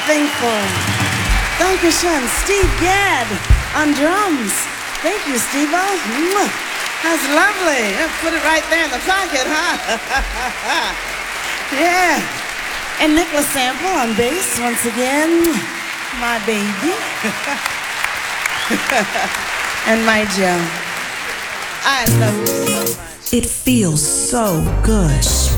Thankful. Dankeschön. Steve Gadd on drums. Thank you, Steve-O. That's lovely. Put it right there in the pocket, huh? Yeah. And Nicholas Sample on bass once again. My baby. And my Joe. I love you so much. It feels so good.